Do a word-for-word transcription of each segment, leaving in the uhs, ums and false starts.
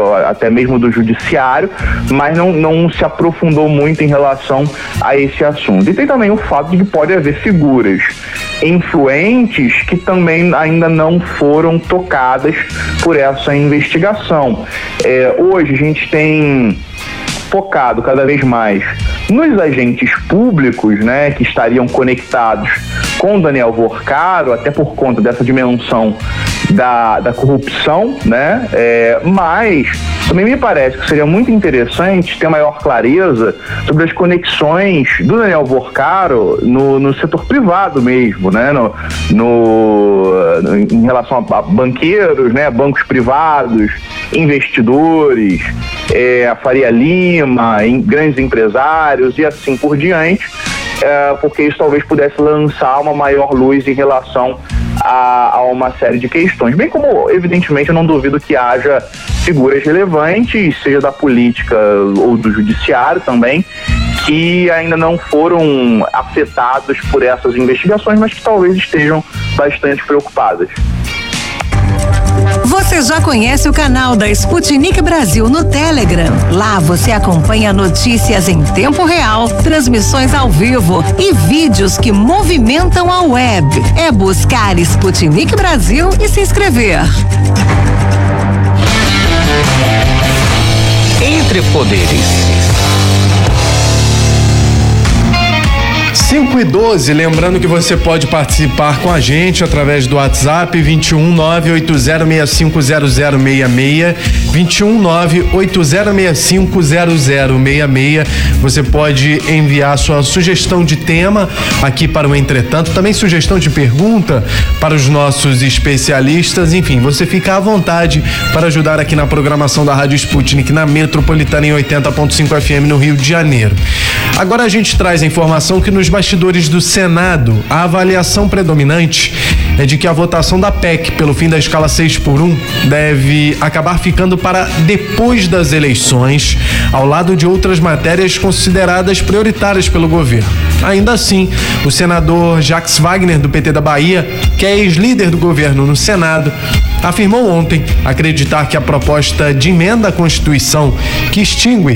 até mesmo do judiciário, mas não, não se aprofundou muito em relação a esse assunto. E tem também o fato de que pode haver figuras influentes que também ainda não foram tocadas por essa investigação. É, hoje a gente tem focado cada vez mais nos agentes públicos, né, que estariam conectados com Daniel Worcaro, até por conta dessa dimensão da, da corrupção, né, é, mas também me parece que seria muito interessante ter maior clareza sobre as conexões do Daniel Worcaro no, no setor privado mesmo, né, no, no, em relação a, a banqueiros, né, bancos privados, investidores, é, a Faria Lima, em, grandes empresários e assim por diante, é, porque isso talvez pudesse lançar uma maior luz em relação a, a uma série de questões. Bem como, evidentemente, eu não duvido que haja figuras relevantes, seja da política ou do judiciário também, que ainda não foram afetados por essas investigações, mas que talvez estejam bastante preocupadas. Você já conhece o canal da Sputnik Brasil no Telegram? Lá você acompanha notícias em tempo real, transmissões ao vivo e vídeos que movimentam a web. É buscar Sputnik Brasil e se inscrever. Entre Poderes. cinco e doze, lembrando que você pode participar com a gente através do WhatsApp vinte e um nove oito zero seis cinco zero zero seis seis, vinte e um nove oito zero seis cinco zero zero seis seis. Você pode enviar sua sugestão de tema aqui para o Entretanto, também sugestão de pergunta para os nossos especialistas, enfim, você fica à vontade para ajudar aqui na programação da Rádio Sputnik na Metropolitana em oitenta ponto cinco F M no Rio de Janeiro. Agora a gente traz a informação que nos bastidores do Senado, a avaliação predominante é de que a votação da P E C pelo fim da escala seis por um deve acabar ficando para depois das eleições, ao lado de outras matérias consideradas prioritárias pelo governo. Ainda assim, o senador Jacques Wagner, do P T da Bahia, que é ex-líder do governo no Senado, afirmou ontem acreditar que a proposta de emenda à Constituição que extingue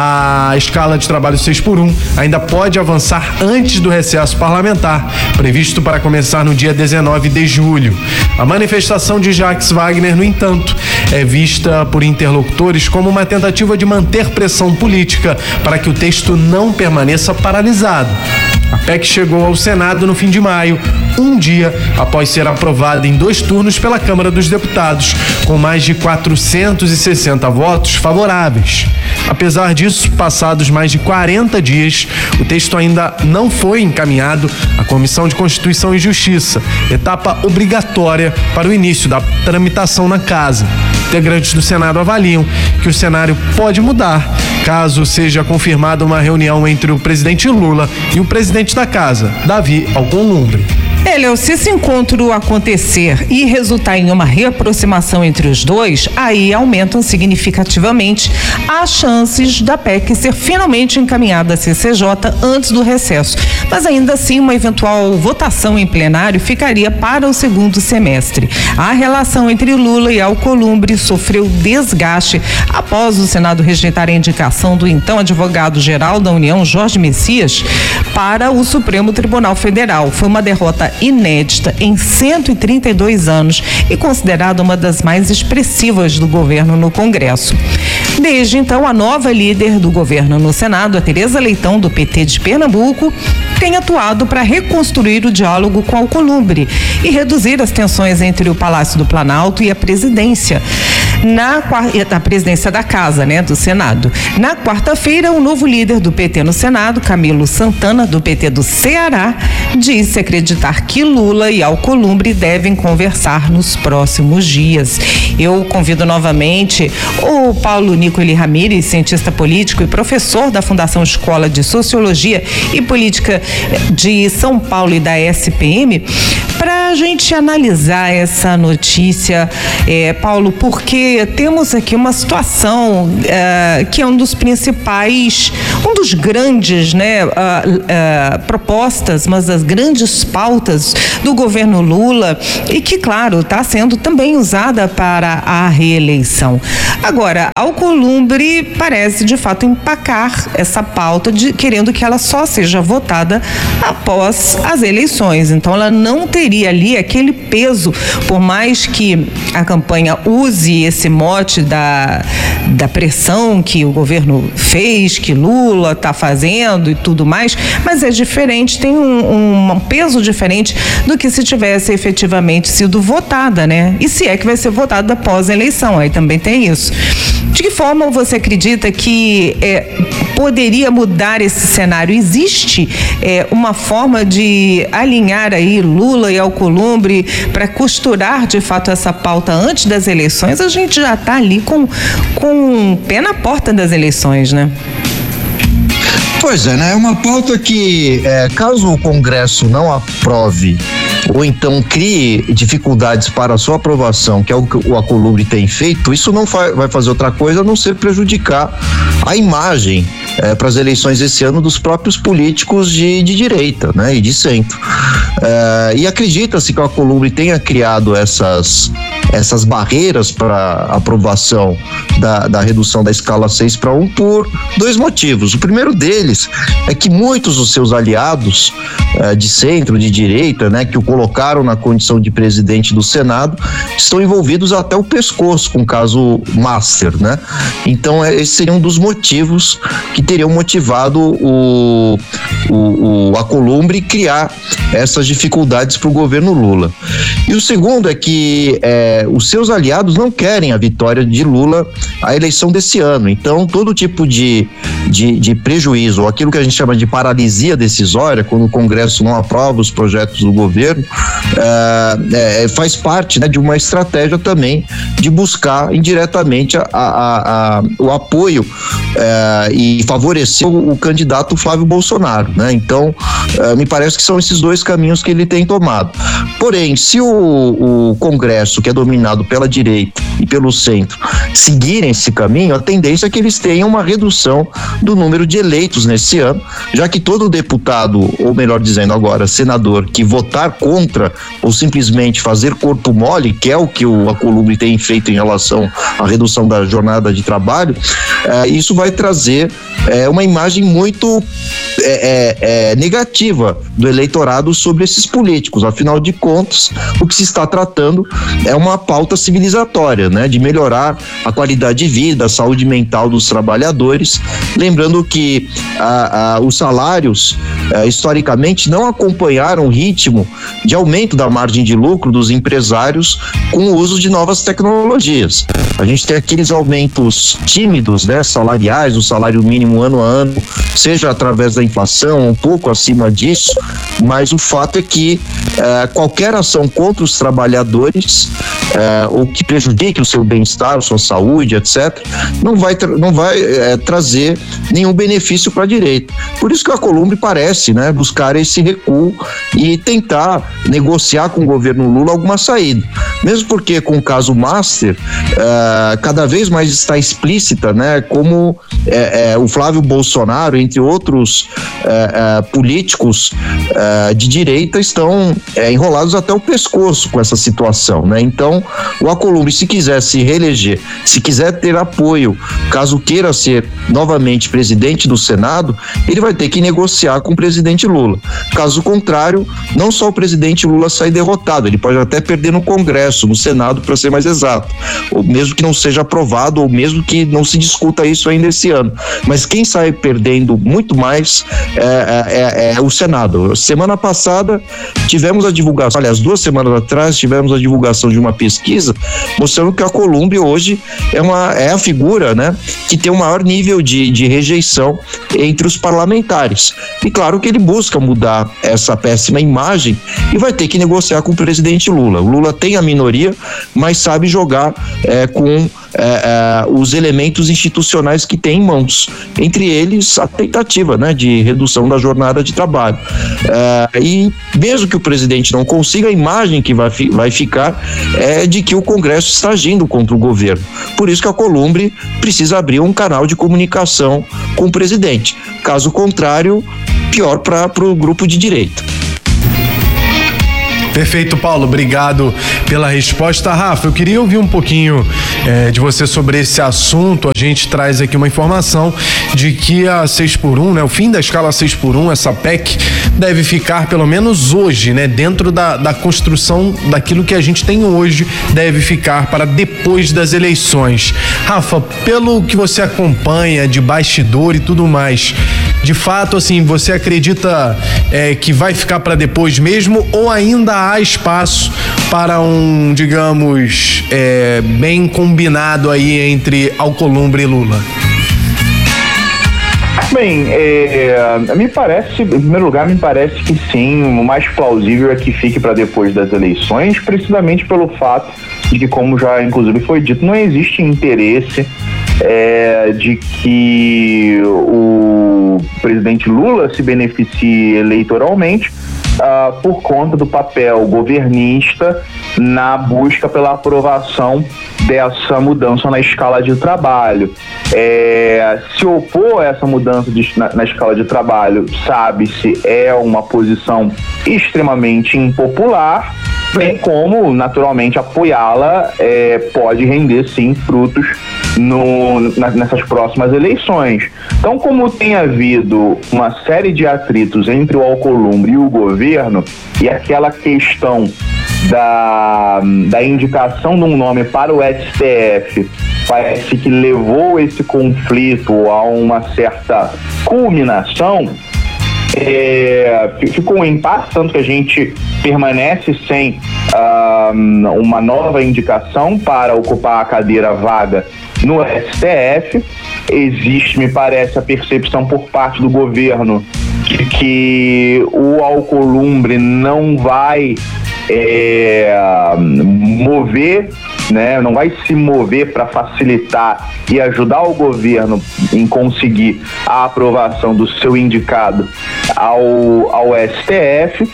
a escala de trabalho seis por um ainda pode avançar antes do recesso parlamentar, previsto para começar no dia dezenove de julho. A manifestação de Jacques Wagner, no entanto, é vista por interlocutores como uma tentativa de manter pressão política para que o texto não permaneça paralisado. A P E C chegou ao Senado no fim de maio, um dia após ser aprovada em dois turnos pela Câmara dos Deputados, com mais de quatrocentos e sessenta votos favoráveis. Apesar disso, passados mais de quarenta dias, o texto ainda não foi encaminhado à Comissão de Constituição e Justiça, etapa obrigatória para o início da tramitação na Casa. Integrantes do Senado avaliam que o cenário pode mudar caso seja confirmada uma reunião entre o presidente Lula e o presidente da Casa, Davi Alcolumbre. Ele, se esse encontro acontecer e resultar em uma reaproximação entre os dois, aí aumentam significativamente as chances da P E C ser finalmente encaminhada à C C J antes do recesso. Mas ainda assim, uma eventual votação em plenário ficaria para o segundo semestre. A relação entre Lula e Alcolumbre sofreu desgaste após o Senado rejeitar a indicação do então advogado-geral da União, Jorge Messias, para o Supremo Tribunal Federal. Foi uma derrota inédita em cento e trinta e dois anos e considerada uma das mais expressivas do governo no Congresso. Desde então, a nova líder do governo no Senado, a Tereza Leitão, do P T de Pernambuco, tem atuado para reconstruir o diálogo com Alcolumbre e reduzir as tensões entre o Palácio do Planalto e a presidência. Na a presidência da Casa, né, do Senado. Na quarta-feira, o novo líder do P T no Senado, Camilo Santana, do P T do Ceará, disse acreditar que Lula e Alcolumbre devem conversar nos próximos dias. Eu convido novamente o Paulo Nicoli Ramires, cientista político e professor da Fundação Escola de Sociologia e Política de São Paulo e da S P M, para a gente analisar essa notícia. É, Paulo, porque porque temos aqui uma situação uh, que é um dos principais, um dos grandes, né, uh, uh, propostas, mas das grandes pautas do governo Lula e que, claro, está sendo também usada para a reeleição. Agora, Alcolumbre parece de fato empacar essa pauta de, querendo que ela só seja votada após as eleições. Então ela não teria ali aquele peso, por mais que a campanha use esse mote da, da pressão que o governo fez, que Lula está fazendo e tudo mais, mas é diferente, tem um, um peso diferente do que se tivesse efetivamente sido votada, né? E se é que vai ser votada após a eleição, aí também tem isso. De que forma você acredita que é, poderia mudar esse cenário? Existe é, uma forma de alinhar aí Lula e Alcolumbre para costurar de fato essa pauta antes das eleições? A gente já está ali com, com o pé na porta das eleições, né? Pois é, né? É uma pauta que, é, caso o Congresso não aprove ou então crie dificuldades para a sua aprovação, que é o que o Alcolumbre tem feito, isso não vai fazer outra coisa a não ser prejudicar a imagem é, para as eleições esse ano dos próprios políticos de, de direita, né, e de centro. É, e acredita-se que o Alcolumbre tenha criado essas essas barreiras para aprovação da, da redução da escala seis para um por dois motivos. O primeiro deles é que muitos dos seus aliados eh, de centro, de direita, né, que o colocaram na condição de presidente do Senado, estão envolvidos até o pescoço com o caso Master, né? Então esse seria um dos motivos que teriam motivado o, o, o Alcolumbre criar essas dificuldades para o governo Lula. E o segundo é que eh, os seus aliados não querem a vitória de Lula à eleição desse ano. Então, todo tipo de, de, de prejuízo, ou aquilo que a gente chama de paralisia decisória, quando o Congresso não aprova os projetos do governo, é, é, faz parte, né, de uma estratégia também de buscar indiretamente a, a, a, o apoio é, e favorecer o, o candidato Flávio Bolsonaro, né? Então, é, me parece que são esses dois caminhos que ele tem tomado. Porém, se o, o Congresso, que é dominado pela direita e pelo centro, seguirem esse caminho, a tendência é que eles tenham uma redução do número de eleitos nesse ano, já que todo deputado, ou melhor dizendo agora, senador, que votar contra ou simplesmente fazer corpo mole, que é o que o Alcolumbre tem feito em relação à redução da jornada de trabalho, eh, isso vai trazer eh, uma imagem muito eh, eh, negativa do eleitorado sobre esses políticos. Afinal de contas, o que se está tratando é uma pauta civilizatória, né, de melhorar a qualidade de vida, a saúde mental dos trabalhadores, lembrando que ah, ah, os salários ah, historicamente não acompanharam o ritmo de aumento da margem de lucro dos empresários com o uso de novas tecnologias. A gente tem aqueles aumentos tímidos, né, salariais, o salário mínimo ano a ano, seja através da inflação, um pouco acima disso, mas o fato é que eh, qualquer ação contra os trabalhadores eh, ou que prejudique o seu bem-estar, a sua saúde, etcétera, não vai, tra- não vai eh, trazer nenhum benefício para a direita. Por isso que a Alcolumbre parece, né, buscar esse recuo e tentar negociar com o governo Lula alguma saída. Mesmo porque com o caso Master, eh, cada vez mais está explícita, né, como eh, eh, o Flávio Bolsonaro, entre outros eh, eh, políticos eh, de direita, estão eh, enrolados até o pescoço com essa situação, né? Então, o Alcolumbre, se quiser se reeleger, se quiser ter apoio, caso queira ser novamente presidente do Senado, ele vai ter que negociar com o presidente Lula. Caso contrário, não só o presidente Lula sai derrotado, ele pode até perder no Congresso, no Senado, para ser mais exato, ou mesmo que não seja aprovado, ou mesmo que não se discuta isso ainda esse ano. Mas quem sai perdendo muito mais é, é, é o Senado. Semana passada tivemos a divulgação, aliás, duas semanas atrás tivemos a divulgação de uma pesquisa mostrando que a Alcolumbre hoje é, uma, é a figura, né, que tem o maior nível de, de rejeição entre os parlamentares. E claro que ele busca mudar essa péssima imagem e vai ter que negociar com o presidente Lula. O Lula tem a minoria, mas sabe jogar é, com é, é, os elementos institucionais que tem em mãos, entre eles a tentativa, né, de redução da jornada de trabalho. É, e mesmo que o presidente não consiga, a imagem que vai, fi, vai ficar é de que o Congresso está agindo contra o governo. Por isso que a Alcolumbre precisa abrir um canal de comunicação com o presidente. Caso contrário, pior para o grupo de direita. Perfeito, Paulo, obrigado pela resposta. Rafa, eu queria ouvir um pouquinho eh, de você sobre esse assunto. A gente traz aqui uma informação de que a seis por um, né, o fim da escala seis por um, essa P E C, deve ficar pelo menos hoje, né, dentro da, da construção daquilo que a gente tem hoje, deve ficar para depois das eleições. Rafa, pelo que você acompanha de bastidor e tudo mais, de fato, assim, você acredita eh, que vai ficar para depois mesmo, ou ainda há espaço para um, digamos, é, bem combinado aí entre Alcolumbre e Lula? Bem, é, me parece, em primeiro lugar, me parece que sim, o mais plausível é que fique para depois das eleições, precisamente pelo fato de que, como já inclusive foi dito, não existe interesse é, de que o presidente Lula se beneficie eleitoralmente Uh, por conta do papel governista na busca pela aprovação dessa mudança na escala de trabalho. É, se opor a essa mudança de, na, na escala de trabalho, sabe-se, é uma posição extremamente impopular, bem como, naturalmente, apoiá-la é, pode render, sim, frutos no, na, nessas próximas eleições. Então, como tem havido uma série de atritos entre o Alcolumbre e o governo, e aquela questão da, da indicação de um nome para o S T F parece que levou esse conflito a uma certa culminação, É, ficou um impasse, tanto que a gente permanece sem uh, uma nova indicação para ocupar a cadeira vaga no S T F. Existe, me parece, a percepção por parte do governo de que o Alcolumbre não vai é, mover, né, não vai se mover para facilitar e ajudar o governo em conseguir a aprovação do seu indicado ao, ao S T F.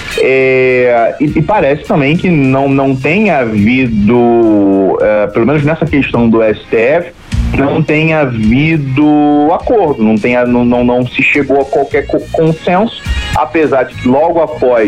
É, e, e parece também que não, não tenha havido, é, pelo menos nessa questão do S T F, não tenha havido acordo, não, tenha, não, não, não se chegou a qualquer consenso, apesar de que logo após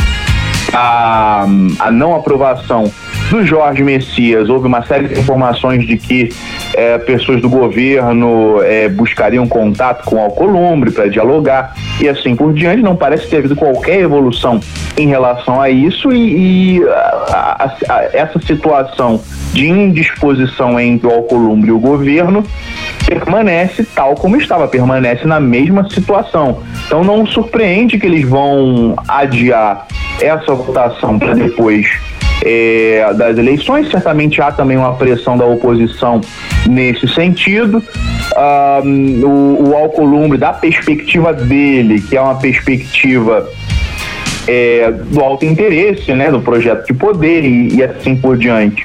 a, a não aprovação do Jorge Messias, houve uma série de informações de que é, pessoas do governo é, buscariam contato com o Alcolumbre para dialogar e assim por diante. Não parece ter havido qualquer evolução em relação a isso, e, e a, a, a, essa situação de indisposição entre o Alcolumbre e o governo permanece tal como estava, permanece na mesma situação. Então não surpreende que eles vão adiar essa votação para depois É, das eleições. Certamente há também uma pressão da oposição nesse sentido. Um, o, o Alcolumbre, da perspectiva dele, que é uma perspectiva é, do alto interesse, né, do projeto de poder e, e assim por diante,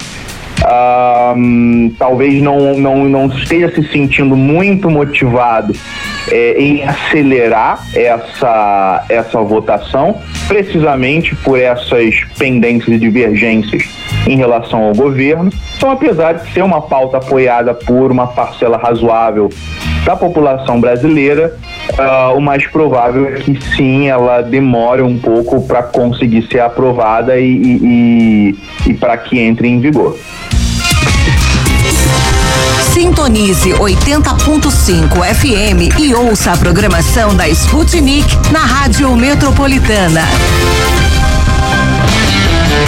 um, talvez não, não, não esteja se sentindo muito motivado É, em acelerar essa, essa votação, precisamente por essas pendências e divergências em relação ao governo. Então, apesar de ser uma pauta apoiada por uma parcela razoável da população brasileira, uh, o mais provável é que sim, ela demore um pouco para conseguir ser aprovada e, e, e, e para que entre em vigor. Sintonize oitenta ponto cinco F M e ouça a programação da Sputnik na Rádio Metropolitana.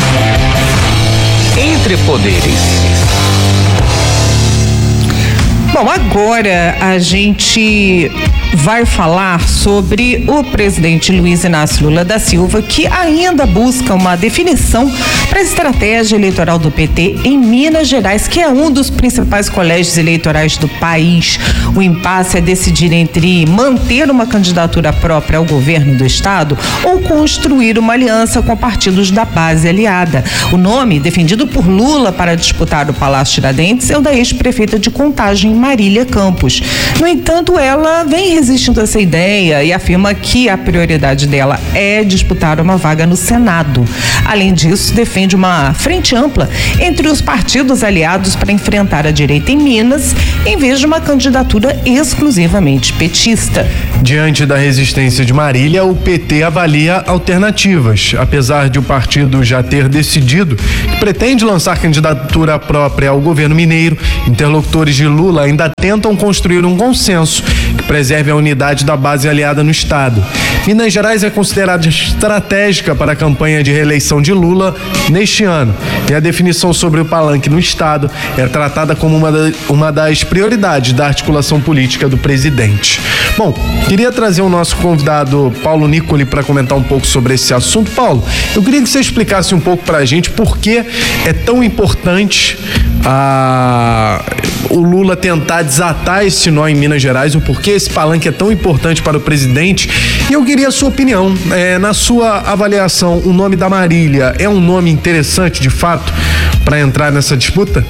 Entre Poderes. Bom, agora a gente vai falar sobre o presidente Luiz Inácio Lula da Silva, que ainda busca uma definição para a estratégia eleitoral do P T em Minas Gerais, que é um dos principais colégios eleitorais do país. O impasse é decidir entre manter uma candidatura própria ao governo do estado ou construir uma aliança com partidos da base aliada. O nome defendido por Lula para disputar o Palácio Tiradentes é o da ex-prefeita de Contagem, Marília Campos. No entanto, ela vem resistindo a essa ideia e afirma que a prioridade dela é disputar uma vaga no Senado. Além disso, defende uma frente ampla entre os partidos aliados para enfrentar a direita em Minas, em vez de uma candidatura exclusivamente petista. Diante da resistência de Marília, o P T avalia alternativas. Apesar de o partido já ter decidido que pretende lançar candidatura própria ao governo mineiro, interlocutores de Lula ainda tentam construir um consenso que preserve a unidade da base aliada no estado. Minas Gerais é considerada estratégica para a campanha de reeleição de Lula neste ano, e a definição sobre o palanque no estado é tratada como uma, da, uma das prioridades da articulação política do presidente. Bom, queria trazer o nosso convidado Paulo Nicoli para comentar um pouco sobre esse assunto. Paulo, eu queria que você explicasse um pouco para a gente por que é tão importante a, o Lula tentar desatar esse nó em Minas Gerais, o porquê esse palanque é tão importante para o presidente. E eu queria a sua opinião, é, na sua avaliação, o nome da Marília é um nome interessante de fato para entrar nessa disputa?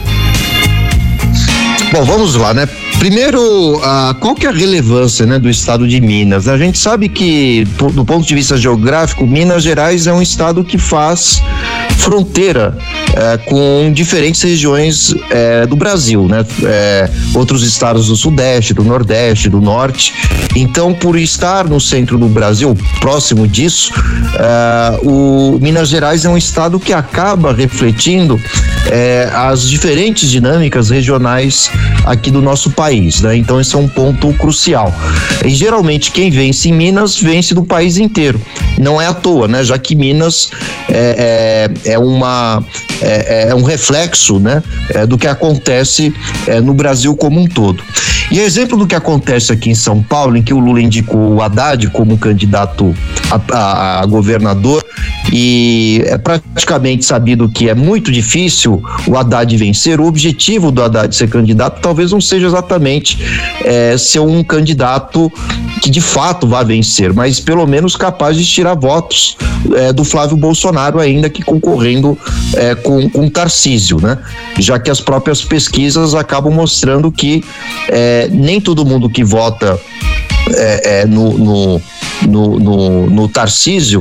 Bom, vamos lá, né? Primeiro, uh, qual que é a relevância, né, do estado de Minas? A gente sabe que, do ponto de vista geográfico, Minas Gerais é um estado que faz fronteira uh, com diferentes regiões uh, do Brasil, né? Uh, outros estados do Sudeste, do Nordeste, do Norte. Então, por estar no centro do Brasil, próximo disso, uh, o Minas Gerais é um estado que acaba refletindo uh, as diferentes dinâmicas regionais aqui do nosso país, né? Então esse é um ponto crucial. E geralmente quem vence em Minas vence do país inteiro. Não é à toa, né? Já que Minas é, é, é uma é, é um reflexo, né, é, do que acontece é, no Brasil como um todo. E exemplo do que acontece aqui em São Paulo, em que o Lula indicou o Haddad como candidato a, a, a governador, e é praticamente sabido que é muito difícil o Haddad vencer. O objetivo do Haddad ser candidato talvez não seja exatamente é, ser um candidato que de fato vá vencer, mas pelo menos capaz de tirar votos é, do Flávio Bolsonaro, ainda que concorrendo é, com, com Tarcísio, né? Já que as próprias pesquisas acabam mostrando que é, nem todo mundo que vota é, é, no, no No, no, no Tarcísio,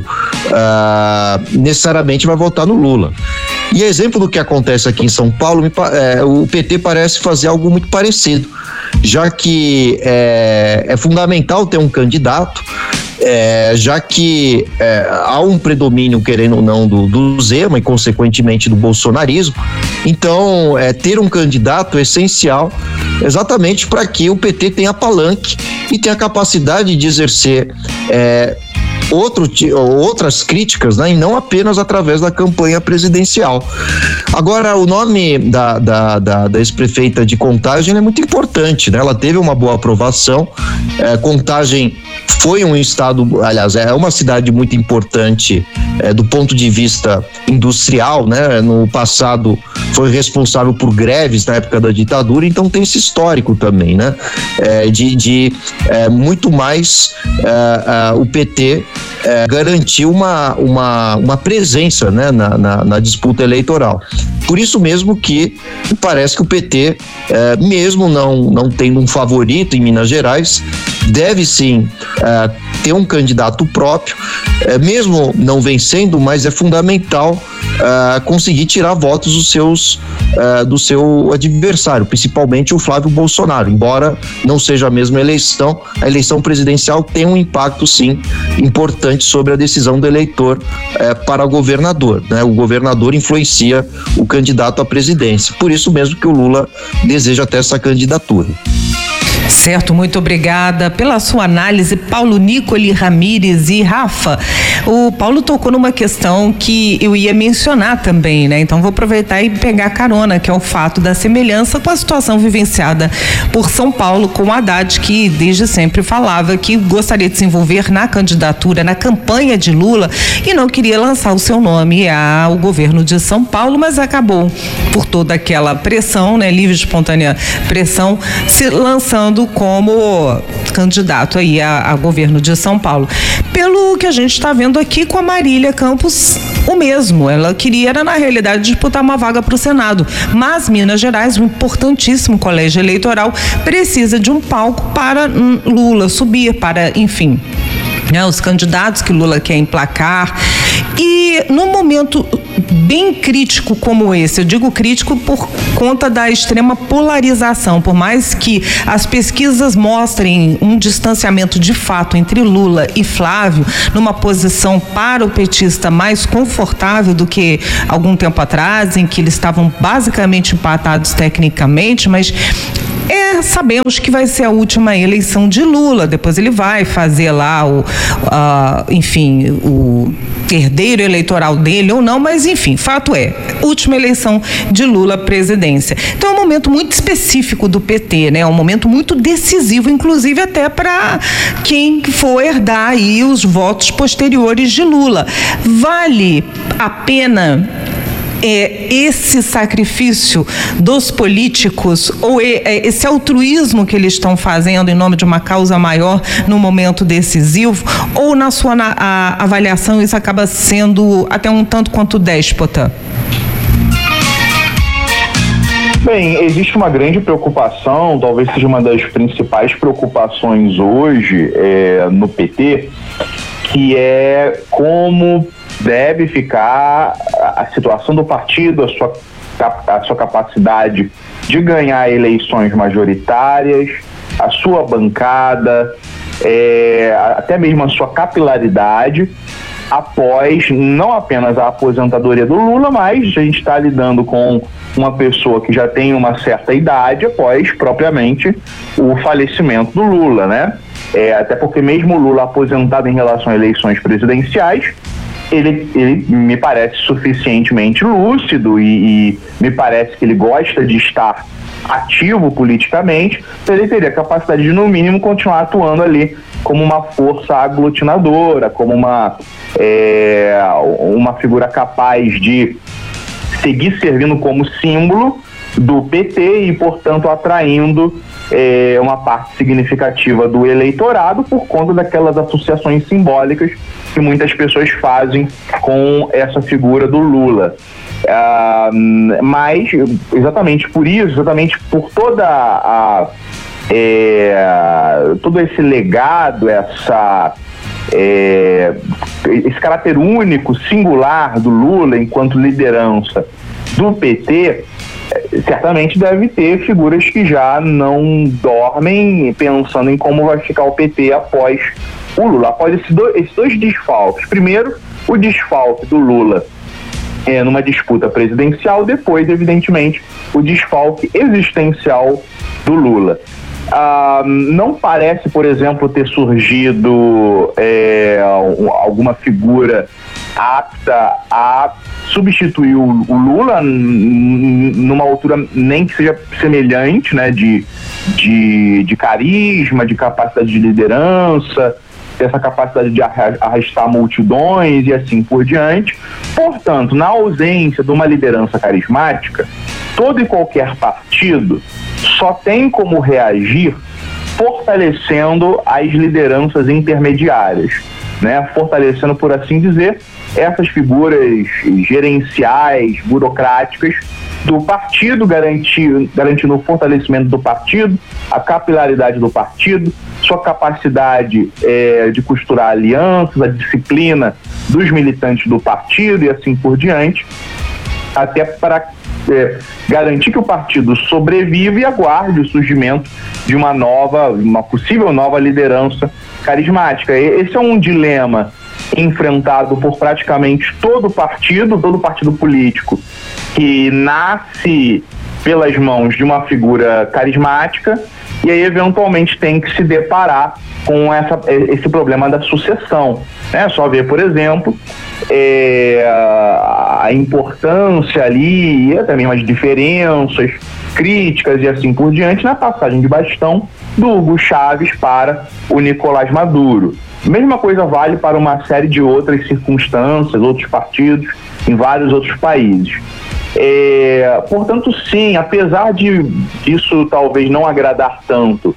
uh, necessariamente vai votar no Lula. E exemplo do que acontece aqui em São Paulo, me, é, o P T parece fazer algo muito parecido, já que é, é fundamental ter um candidato, é, já que é, há um predomínio, querendo ou não, do, do Zema e consequentemente do bolsonarismo. Então, é, ter um candidato é essencial exatamente para que o P T tenha palanque e tenha capacidade de exercer é, outro, outras críticas, né, e não apenas através da campanha presidencial. Agora, o nome da, da, da, da ex-prefeita de Contagem é muito importante, né? Ela teve uma boa aprovação. É, Contagem foi um estado, aliás, é uma cidade muito importante é, do ponto de vista industrial, né? No passado foi responsável por greves na época da ditadura, então tem esse histórico também, né? É, de de é, muito mais é, é, o P T é, garantiu uma, uma, uma presença, né? na, na, na disputa eleitoral. Por isso mesmo que parece que o P T, é, mesmo não, não tendo um favorito em Minas Gerais, deve sim é, ter um candidato próprio, é, mesmo não vencendo, mas é fundamental é, conseguir tirar votos dos seus, é, do seu adversário, principalmente o Flávio Bolsonaro. Embora não seja a mesma eleição, a eleição presidencial tem um impacto sim importante sobre a decisão do eleitor é, para o governador, né? O governador influencia o candidato à presidência. Por isso mesmo que o Lula deseja ter essa candidatura. Certo, muito obrigada pela sua análise, Paulo Nicoli Ramires. E Rafa, o Paulo tocou numa questão que eu ia mencionar também, né? Então vou aproveitar e pegar carona, que é o fato da semelhança com a situação vivenciada por São Paulo com o Haddad, que desde sempre falava que gostaria de se envolver na candidatura, na campanha de Lula e não queria lançar o seu nome ao governo de São Paulo, mas acabou por toda aquela pressão, né? Livre e espontânea pressão, se lançando como candidato aí a, a governo de São Paulo. Pelo que a gente está vendo aqui com a Marília Campos, o mesmo. Ela queria, era, na realidade, disputar uma vaga para o Senado. Mas Minas Gerais, um importantíssimo colégio eleitoral, precisa de um palco para hum, Lula subir, para, enfim, né, os candidatos que Lula quer emplacar. E num momento bem crítico como esse, eu digo crítico por conta da extrema polarização, por mais que as pesquisas mostrem um distanciamento de fato entre Lula e Flávio, numa posição para o petista mais confortável do que algum tempo atrás, em que eles estavam basicamente empatados tecnicamente, mas É, sabemos que vai ser a última eleição de Lula, depois ele vai fazer lá o, uh, enfim, o herdeiro eleitoral dele ou não, mas enfim, fato é, última eleição de Lula à presidência. Então é um momento muito específico do P T, né? É um momento muito decisivo, inclusive até para quem for herdar aí os votos posteriores de Lula. Vale a pena É, esse sacrifício dos políticos ou é, esse altruísmo que eles estão fazendo em nome de uma causa maior no momento decisivo, ou na sua na, a, avaliação isso acaba sendo até um tanto quanto déspota? Bem, existe uma grande preocupação, talvez seja uma das principais preocupações hoje é, no P T, que é como deve ficar a situação do partido, a sua, a sua capacidade de ganhar eleições majoritárias, a sua bancada, é, até mesmo a sua capilaridade, após não apenas a aposentadoria do Lula, mas a gente está lidando com uma pessoa que já tem uma certa idade após propriamente o falecimento do Lula, né? É, até porque mesmo o Lula aposentado em relação a eleições presidenciais, Ele, ele me parece suficientemente lúcido e, e me parece que ele gosta de estar ativo politicamente, então ele teria a capacidade de, no mínimo, continuar atuando ali como uma força aglutinadora, como uma, é, uma figura capaz de seguir servindo como símbolo do P T e, portanto, atraindo é, uma parte significativa do eleitorado por conta daquelas associações simbólicas que muitas pessoas fazem com essa figura do Lula. Ah, mas, exatamente por isso, exatamente por toda a, é, todo esse legado, essa, é, esse caráter único, singular do Lula enquanto liderança do P T, certamente deve ter figuras que já não dormem pensando em como vai ficar o P T após o Lula, após esses dois, esses dois desfalques. Primeiro, o desfalque do Lula é, numa disputa presidencial, depois, evidentemente, o desfalque existencial do Lula. Ah, não parece, por exemplo, ter surgido é, alguma figura apta a substituir o, o Lula numa altura nem que seja semelhante, né, de, de, de carisma, de capacidade de liderança, essa capacidade de arrastar multidões e assim por diante. Portanto, na ausência de uma liderança carismática, todo e qualquer partido só tem como reagir fortalecendo as lideranças intermediárias, né? Fortalecendo, por assim dizer, essas figuras gerenciais, burocráticas do partido, garantir, garantindo o fortalecimento do partido, a capilaridade do partido, sua capacidade é, de costurar alianças, a disciplina dos militantes do partido e assim por diante, até para é, garantir que o partido sobreviva e aguarde o surgimento de uma nova, uma possível nova liderança carismática. Esse é um dilema enfrentado por praticamente todo partido, todo partido político que nasce pelas mãos de uma figura carismática e aí eventualmente tem que se deparar com essa, esse problema da sucessão. É só ver, por exemplo, é, a importância ali, e até mesmo as diferenças, críticas e assim por diante, na passagem de bastão do Hugo Chávez para o Nicolás Maduro. Mesma coisa vale para uma série de outras circunstâncias, outros partidos, em vários outros países. É, portanto, sim, apesar de isso talvez não agradar tanto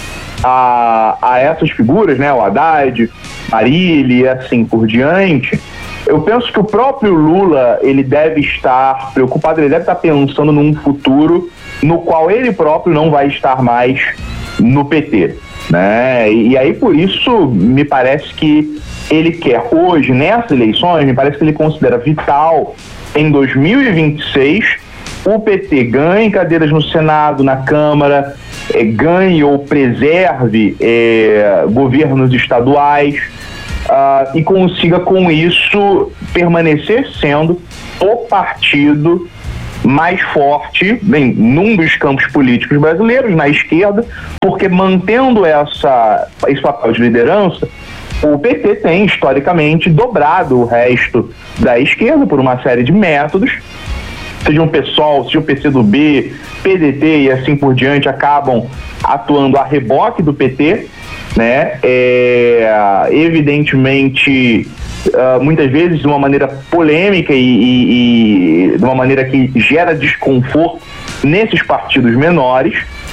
a, a essas figuras, né, o Haddad, Marília e assim por diante, eu penso que o próprio Lula, ele deve estar preocupado, ele deve estar pensando num futuro no qual ele próprio não vai estar mais no P T, né? E, e aí, por isso, me parece que ele quer hoje, nessas eleições, me parece que ele considera vital em dois mil e vinte e seis o P T ganhe cadeiras no Senado, na Câmara, eh, ganhe ou preserve eh, governos estaduais, uh, e consiga com isso permanecer sendo o partido mais forte, bem, num dos campos políticos brasileiros, na esquerda, porque mantendo essa, esse papel de liderança, o P T tem historicamente dobrado o resto da esquerda por uma série de métodos, seja o PSOL, seja o P C do B, P D T e assim por diante, acabam atuando a reboque do P T, né? É, evidentemente, uh, muitas vezes de uma maneira polêmica e, e, e de uma maneira que gera desconforto nesses partidos menores,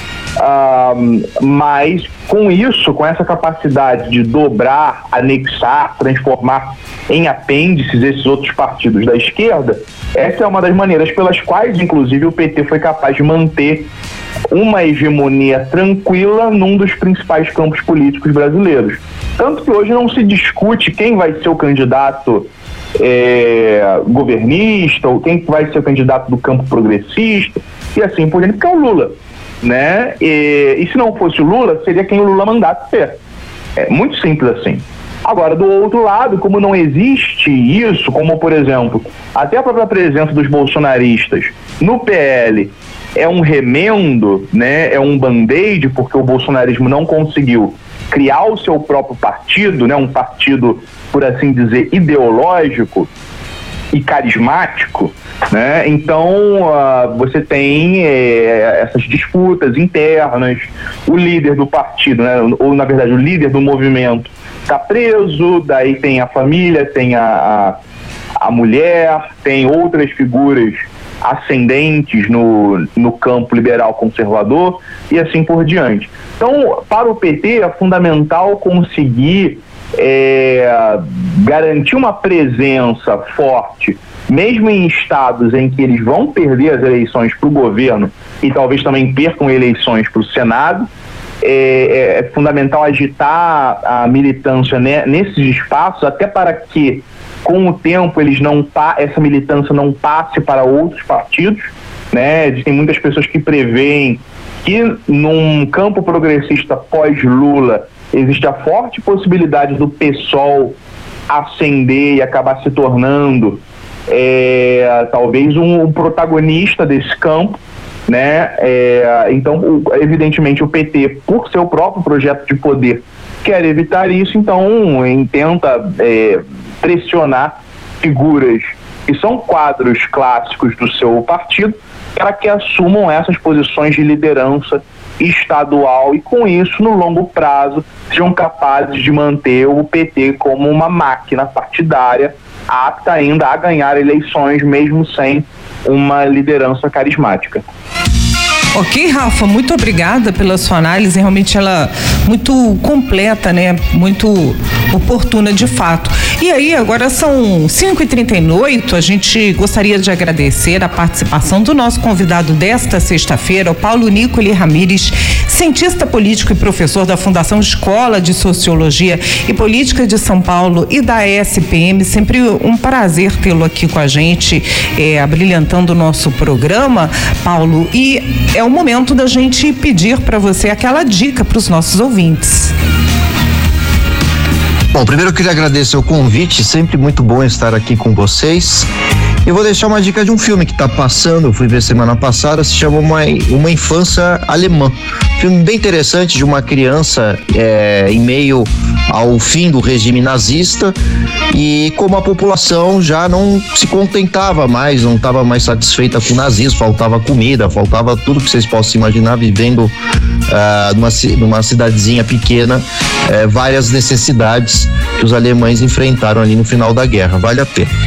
uh, mas com isso, com essa capacidade de dobrar, anexar, transformar em apêndices esses outros partidos da esquerda, essa é uma das maneiras pelas quais, inclusive, o P T foi capaz de manter uma hegemonia tranquila num dos principais campos políticos brasileiros. Tanto que hoje não se discute quem vai ser o candidato é, governista, ou quem vai ser o candidato do campo progressista, e assim por diante, porque é o Lula, né? E, e se não fosse o Lula, seria quem o Lula mandasse ser. É muito simples assim. Agora, do outro lado, como não existe isso, como, por exemplo, até a própria presença dos bolsonaristas no P L é um remendo, né, é um band-aid, porque o bolsonarismo não conseguiu criar o seu próprio partido, né, um partido, por assim dizer, ideológico e carismático, né? Então uh, você tem eh, essas disputas internas, o líder do partido, né, ou na verdade o líder do movimento está preso, daí tem a família, tem a, a, a mulher, tem outras figuras ascendentes no, no campo liberal conservador e assim por diante. Então, para o P T é fundamental conseguir é, garantir uma presença forte, mesmo em estados em que eles vão perder as eleições para o governo e talvez também percam eleições para o Senado. É, é fundamental agitar a militância né, nesses espaços, até para que com o tempo eles não essa militância não passe para outros partidos, né? Existem muitas pessoas que preveem que num campo progressista pós-Lula existe a forte possibilidade do PSOL ascender e acabar se tornando é, talvez um, um protagonista desse campo, né? É, então, o, evidentemente, o P T, por seu próprio projeto de poder, quer evitar isso, então tenta é, pressionar figuras que são quadros clássicos do seu partido para que assumam essas posições de liderança estadual e, com isso, no longo prazo, sejam capazes de manter o P T como uma máquina partidária apta ainda a ganhar eleições, mesmo sem uma liderança carismática. Ok, Rafa, muito obrigada pela sua análise, realmente ela muito completa, né? Muito oportuna de fato. E aí, agora são cinco e trinta e oito, a gente gostaria de agradecer a participação do nosso convidado desta sexta-feira, o Paulo Nicoli Ramires, cientista político e professor da Fundação Escola de Sociologia e Política de São Paulo e da E S P M. Sempre um prazer tê-lo aqui com a gente, é, abrilhantando o nosso programa, Paulo, e é o momento da gente pedir para você aquela dica para os nossos ouvintes. Bom, primeiro eu queria agradecer o convite, sempre muito bom estar aqui com vocês. Eu vou deixar uma dica de um filme que está passando, eu fui ver semana passada, se chama Uma, uma Infância Alemã. Filme bem interessante de uma criança é, em meio ao fim do regime nazista e como a população já não se contentava mais, não estava mais satisfeita com o nazismo, faltava comida, faltava tudo que vocês possam imaginar, vivendo uh, numa, numa cidadezinha pequena, uh, várias necessidades que os alemães enfrentaram ali no final da guerra. Vale a pena.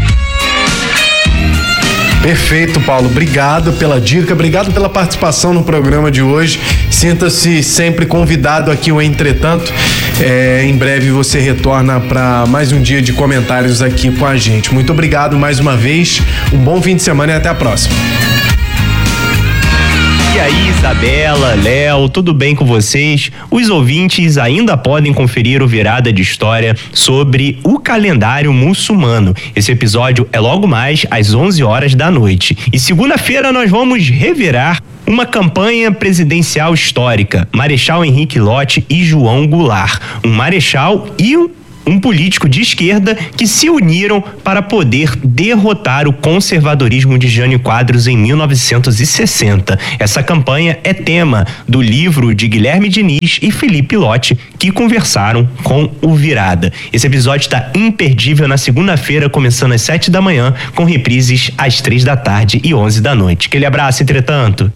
Perfeito, Paulo. Obrigado pela dica, obrigado pela participação no programa de hoje. Sinta-se sempre convidado aqui o Entretanto. É, em breve você retorna para mais um dia de comentários aqui com a gente. Muito obrigado mais uma vez. Um bom fim de semana e até a próxima. E aí, Isabela, Léo, tudo bem com vocês? Os ouvintes ainda podem conferir o Virada de História sobre o calendário muçulmano. Esse episódio é logo mais às onze horas da noite. E segunda-feira nós vamos revirar uma campanha presidencial histórica. Marechal Henrique Lott e João Goulart. Um marechal e um um político de esquerda que se uniram para poder derrotar o conservadorismo de Jânio Quadros em mil novecentos e sessenta. Essa campanha é tema do livro de Guilherme Diniz e Felipe Lott, que conversaram com o Virada. Esse episódio está imperdível na segunda-feira, começando às sete da manhã, com reprises às três da tarde e onze da noite. Aquele abraço, entretanto.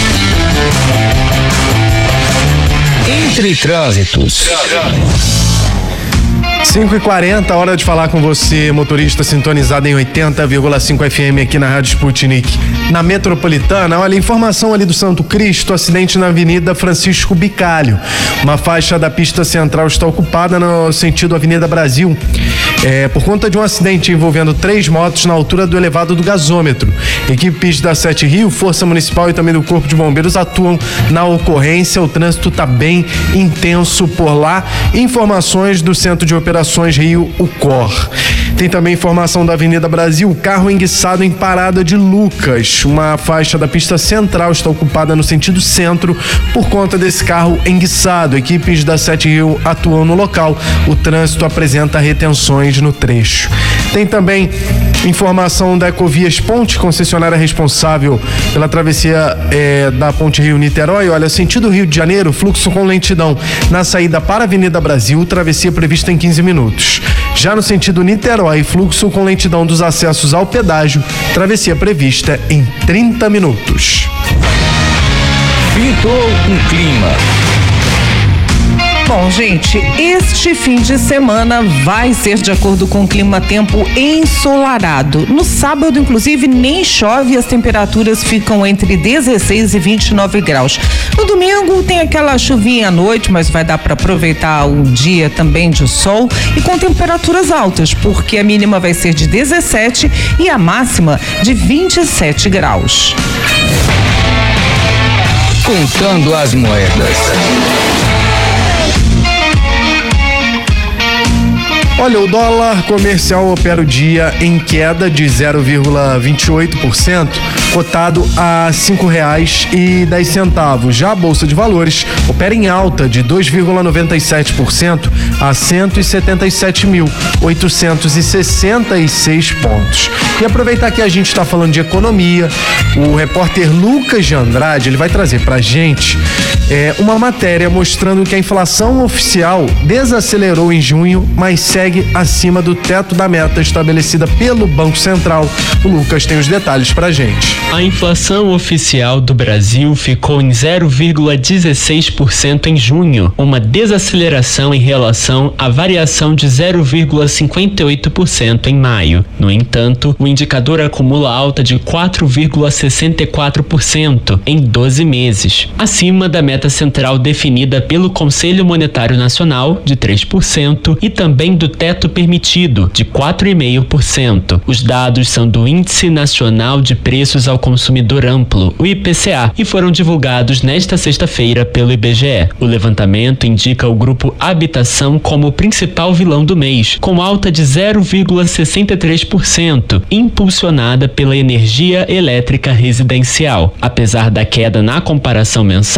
Entre Trânsitos. cinco e quarenta, hora de falar com você, motorista sintonizado em oitenta vírgula cinco F M aqui na Rádio Sputnik. Na Metropolitana, olha, informação ali do Santo Cristo, acidente na Avenida Francisco Bicalho. Uma faixa da pista central está ocupada no sentido Avenida Brasil, é, por conta de um acidente envolvendo três motos na altura do elevado do gasômetro. Equipes da Sete Rio, Força Municipal e também do Corpo de Bombeiros atuam na ocorrência. O trânsito está bem intenso por lá. Informações do Centro de Operações Rio, o C O R. Tem também informação da Avenida Brasil, carro enguiçado em Parada de Lucas. Uma faixa da pista central está ocupada no sentido centro por conta desse carro enguiçado. Equipes da Sete Rio atuam no local. O trânsito apresenta retenções no trecho. Tem também informação da Ecovias Ponte, concessionária responsável pela travessia é, da Ponte Rio-Niterói. Olha, sentido Rio de Janeiro, fluxo com lentidão na saída para a Avenida Brasil, travessia prevista em quinze minutos. Já no sentido Niterói, fluxo com lentidão dos acessos ao pedágio, travessia prevista em trinta minutos. Pintou um clima. Bom, gente, este fim de semana vai ser de acordo com o clima-tempo ensolarado. No sábado, inclusive, nem chove e as temperaturas ficam entre dezesseis e vinte e nove graus. No domingo tem aquela chuvinha à noite, mas vai dar para aproveitar um dia também de sol e com temperaturas altas, porque a mínima vai ser de dezessete e a máxima de vinte e sete graus. Contando as moedas. Olha, o dólar comercial opera o dia em queda de zero vírgula vinte e oito por cento, cotado a cinco reais e dez centavos. Já a Bolsa de Valores opera em alta de dois vírgula noventa e sete por cento a cento e setenta e sete mil, oitocentos e sessenta e seis pontos. E aproveitar que a gente está falando de economia, o repórter Lucas de Andrade, ele vai trazer pra gente é, uma matéria mostrando que a inflação oficial desacelerou em junho, mas segue acima do teto da meta estabelecida pelo Banco Central. O Lucas tem os detalhes pra gente. A inflação oficial do Brasil ficou em zero vírgula dezesseis por cento em junho, uma desaceleração em relação à variação de zero vírgula cinquenta e oito por cento em maio. No entanto, o indicador acumula alta de quatro vírgula sessenta e quatro por cento em doze meses, acima da meta central definida pelo Conselho Monetário Nacional de três por cento e também do teto permitido de quatro vírgula cinco por cento. Os dados são do Índice Nacional de Preços ao Consumidor Amplo, o I P C A, e foram divulgados nesta sexta-feira pelo I B G E. O levantamento indica o grupo Habitação como o principal vilão do mês, com alta de zero vírgula sessenta e três por cento, impulsionada pela energia elétrica residencial. Apesar da queda na comparação mensal de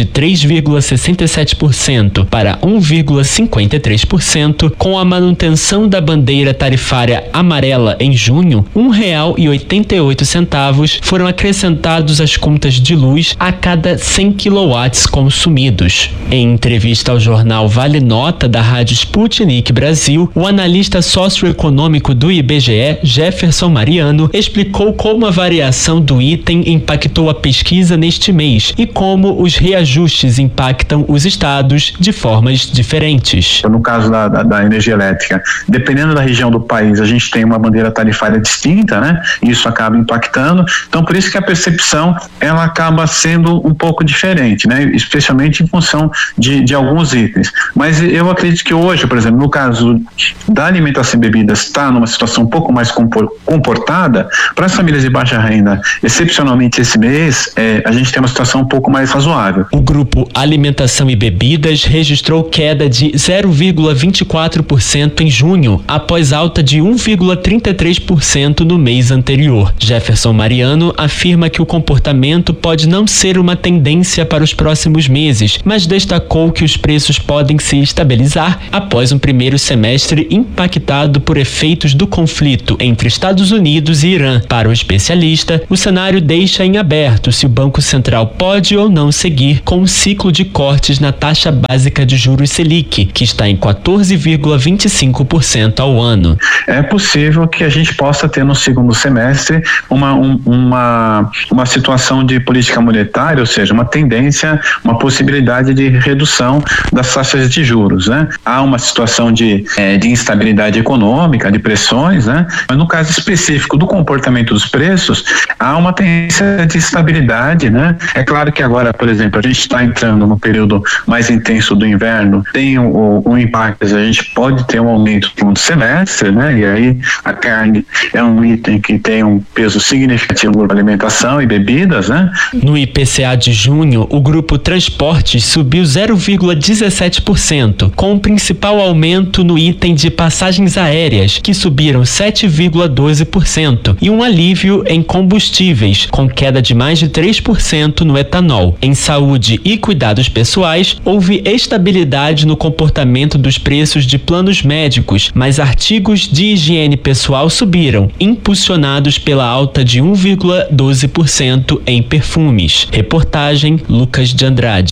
três vírgula sessenta e sete por cento para um vírgula cinquenta e três por cento. Com a manutenção da bandeira tarifária amarela em junho, um real e oitenta e oito centavos foram acrescentados às contas de luz a cada cem quilowatts consumidos. Em entrevista ao jornal Vale Nota da Rádio Sputnik Brasil, o analista socioeconômico do I B G E, Jefferson Mariano, explicou como a variação do item impactou a pesquisa neste mês e como os reajustes impactam os estados de formas diferentes. No caso da, da, da energia elétrica, dependendo da região do país, a gente tem uma bandeira tarifária distinta, né? Isso acaba impactando. Então, por isso que a percepção ela acaba sendo um pouco diferente, né? Especialmente em função de, de alguns itens. Mas eu acredito que hoje, por exemplo, no caso da alimentação e bebidas, está numa situação um pouco mais comportada. Para as famílias de baixa renda, excepcionalmente esse mês, é, a gente tem uma situação um pouco mais razoável. O grupo Alimentação e Bebidas registrou queda de zero vírgula vinte e quatro por cento em junho, após alta de um vírgula trinta e três por cento no mês anterior. Jefferson Mariano afirma que o comportamento pode não ser uma tendência para os próximos meses, mas destacou que os preços podem se estabilizar após um primeiro semestre impactado por efeitos do conflito entre Estados Unidos e Irã. Para o especialista, o cenário deixa em aberto se o Banco Central pode ou não seguir com o ciclo de cortes na taxa básica de juros Selic, que está em quatorze vírgula vinte e cinco por cento ao ano. É possível que a gente possa ter no segundo semestre uma, um, uma, uma situação de política monetária, ou seja, uma tendência, uma possibilidade de redução das taxas de juros, né? Há uma situação de, é, de instabilidade econômica, de pressões, né? Mas no caso específico do comportamento dos preços, há uma tendência de estabilidade, né? É claro que agora, por exemplo, a gente está entrando no período mais intenso do inverno, tem o, o impacto, a gente pode ter um aumento no semestre, né? E aí a carne é um item que tem um peso significativo na alimentação e bebidas, né? No I P C A de junho, o grupo Transportes subiu zero vírgula dezessete por cento, com o principal aumento no item de passagens aéreas, que subiram sete vírgula doze por cento, e um alívio em combustíveis, com queda de mais de três por cento no etanol. Em saúde e cuidados pessoais, houve estabilidade no comportamento dos preços de planos médicos, mas artigos de higiene pessoal subiram, impulsionados pela alta de um vírgula doze por cento em perfumes. Reportagem Lucas de Andrade.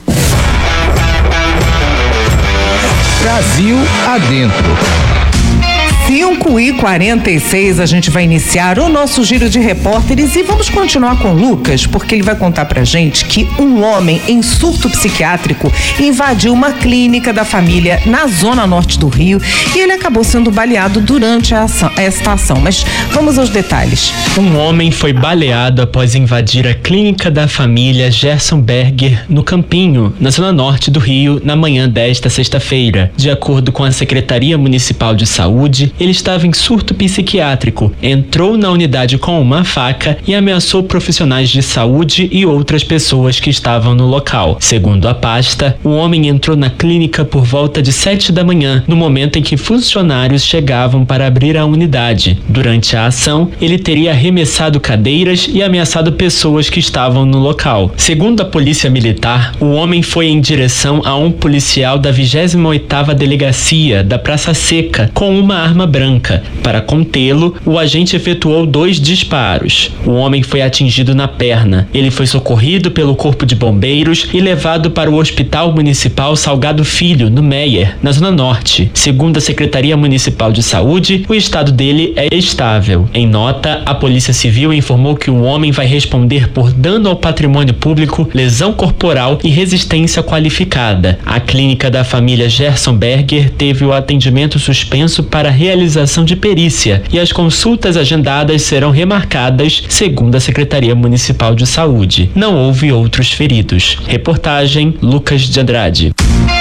Brasil adentro. cinco e quarenta e seis, a gente vai iniciar o nosso giro de repórteres e vamos continuar com o Lucas, porque ele vai contar pra gente que um homem em surto psiquiátrico invadiu uma clínica da família na zona norte do Rio e ele acabou sendo baleado durante a ação, esta ação. Mas vamos aos detalhes. Um homem foi baleado após invadir a clínica da família Gerson Berger no Campinho, na zona norte do Rio, na manhã desta sexta-feira. De acordo com a Secretaria Municipal de Saúde, ele estava em surto psiquiátrico, entrou na unidade com uma faca e ameaçou profissionais de saúde e outras pessoas que estavam no local. Segundo a pasta, o homem entrou na clínica por volta de sete da manhã, no momento em que funcionários chegavam para abrir a unidade. Durante a ação, ele teria arremessado cadeiras e ameaçado pessoas que estavam no local. Segundo a Polícia Militar, o homem foi em direção a um policial da vigésima oitava Delegacia da Praça Seca com uma arma branca. Para contê-lo, o agente efetuou dois disparos. O homem foi atingido na perna. Ele foi socorrido pelo Corpo de Bombeiros e levado para o Hospital Municipal Salgado Filho, no Meier, na Zona Norte. Segundo a Secretaria Municipal de Saúde, o estado dele é estável. Em nota, a Polícia Civil informou que o homem vai responder por dano ao patrimônio público, lesão corporal e resistência qualificada. A clínica da família Gerson Berger teve o atendimento suspenso para a realização de perícia e as consultas agendadas serão remarcadas, segundo a Secretaria Municipal de Saúde. Não houve outros feridos. Reportagem Lucas de Andrade.